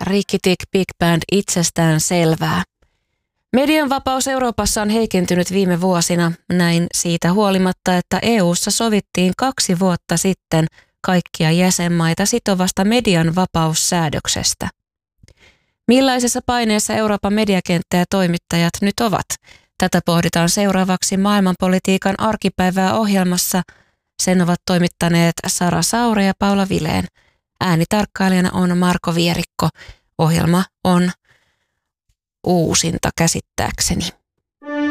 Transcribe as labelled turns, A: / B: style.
A: Rikitik Big Band itsestään selvää. Median vapaus Euroopassa on heikentynyt viime vuosina, näin siitä huolimatta, että EU:ssa sovittiin 2 vuotta sitten kaikkia jäsenmaita sitovasta median vapaussäädöksestä. Millaisessa paineessa Euroopan mediakenttä ja toimittajat nyt ovat? Tätä pohditaan seuraavaksi maailmanpolitiikan arkipäivää ohjelmassa. Sen ovat toimittaneet Sara Saure ja Paula Vileen. Äänitarkkailijana on Marko Vierikko. Ohjelma on uusinta käsittääkseni.